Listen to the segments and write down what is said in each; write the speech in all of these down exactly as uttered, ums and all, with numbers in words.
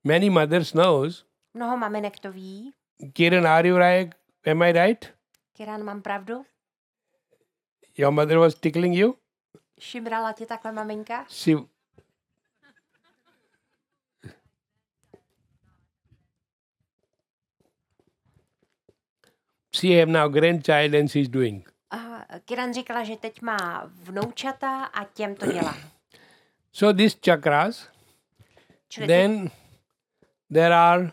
Many mothers knows. Mnoho maminek to ví. Kiran, are you right? Am I right? Kiran, mám pravdu? Your mother was tickling you? Šimrala tě takhle maminka? She... She have now grandchild and she's doing. A Kiran říkala, že teď má vnoučata a těm to dělá. So these chakras, Čili then there are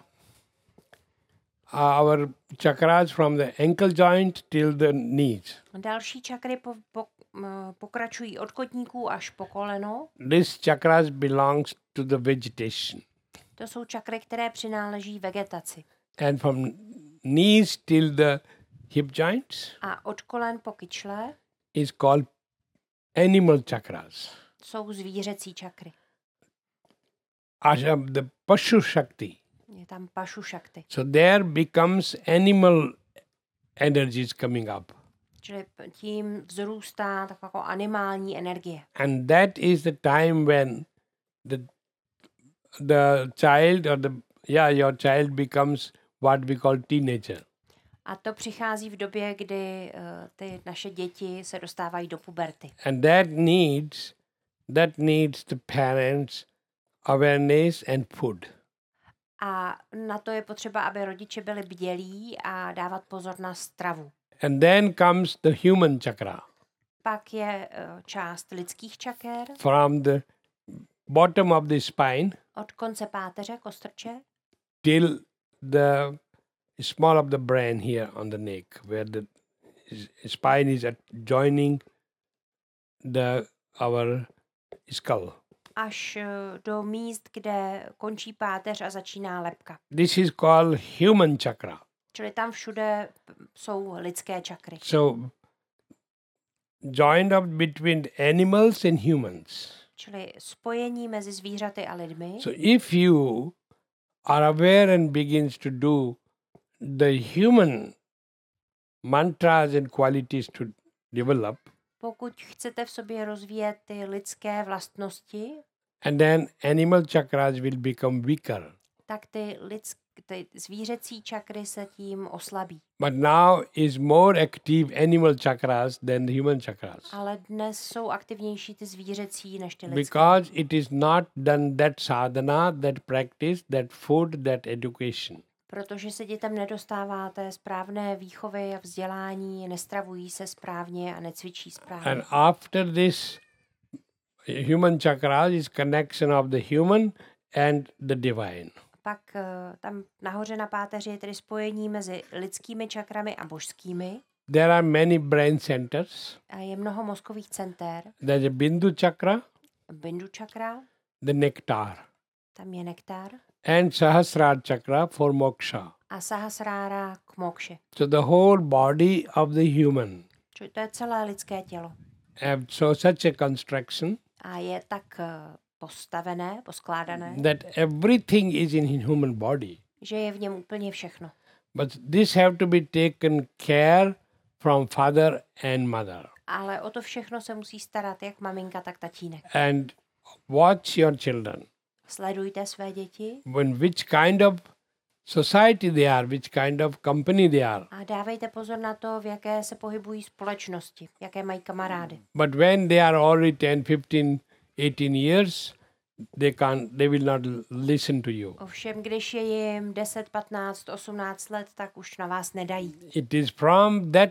our chakras from the ankle joint till the knees. další čakry po, po, m, pokračují od kotníků až po koleno. These chakras belongs to the vegetation. To jsou čakry, které přináleží vegetaci. And from knees till the hip joints A od kolen po kyčle is called animal chakras. jsou zvířecí čakry. Asham, the Pashu Shakti. Je tam pašu šakty. So there becomes animal energies coming up. Čili tím vzrůstá taková jako animální energie. And that is the time when the the child or the yeah your child becomes what we call teenager. A to přichází v době, kdy uh, ty naše děti se dostávají do puberty. And that needs that needs the parents' awareness and food. A na to je potřeba, aby rodiče byli bdělí a dávat pozor na stravu. And then comes the human chakra. Pak je uh, část lidských čaker From the bottom of the spine od konce páteře, kostrče, till the small of the brain here on the neck, where the s- spine is at joining the our skull. až uh, do míst, kde končí páteř a začíná lebka. This is called human chakra. Čili tam všude p- jsou lidské čakry. So joined up between animals and humans. Čili spojení mezi zvířaty a lidmi. So if you are aware and begins to do the human mantras and qualities to develop, Pokud chcete v sobě rozvíjet ty lidské vlastnosti, and then animal chakras will become weaker. tak ty, lidsk, ty zvířecí čakry se tím oslabí. But now is more active animal chakras than the human chakras. Ale dnes jsou aktivnější ty zvířecí než ty lidské. Because it is not done that sadhana, that practice, that food, that education. Protože se dětem nedostává té správné výchovy a vzdělání, nestravují se správně a necvičí správně. And after this human chakras is connection of the human and the divine. Pak uh, tam nahoře na páteři je tedy spojení mezi lidskými čakrami a božskými. There are many brain centers. A je mnoho mozkových center. There's a Bindu chakra, Bindu čakra, the nectar, tam je nektar. and Sahasrara chakra for moksha. A sahasrára k mokše. So the whole body of the human Čili to je celé lidské tělo. have so such a construction A je tak uh, postavené, poskládané, that everything is in human body. že je v něm úplně všechno. But this have to be taken care from father and mother. Ale o to všechno se musí starat jak maminka, tak tatínek. And watch your children. Sledujte své děti When which kind of society they are, which kind of company they are. a dávejte pozor na to, v jaké se pohybují společnosti, jaké mají kamarády. But when they are already ten, fifteen, eighteen years, they can't, they will not l- listen to you. Ovšem, když je jim deset, patnáct, osmnáct let, tak už na vás nedají. It is from that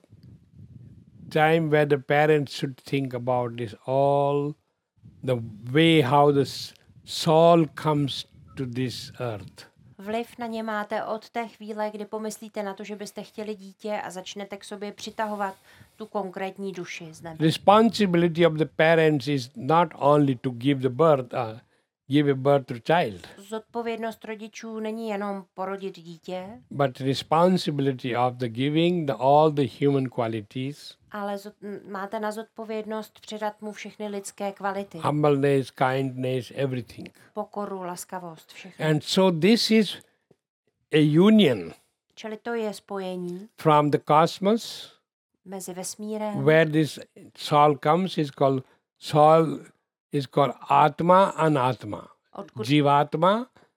time where the parents should think about this, all the way how the s- soul comes to this earth. Vliv na ně máte od té chvíle, kdy pomyslíte na to, že byste chtěli dítě a začnete k sobě přitahovat tu konkrétní duši z nebe. Responsibility of the parents is not only to give the birth, uh, give a birth to child, Zodpovědnost rodičů není jenom porodit dítě, but responsibility of the giving the, all the human qualities, ale zod, m, máte na zodpovědnost předat mu všechny lidské kvality. humbleness, kindness, everything. Pokoru, laskavost, všechno. And so this is a union Čili to je spojení from the cosmos, mezi vesmírem, where this soul comes is called soul is called Atma and Atma. odkud, Jivatma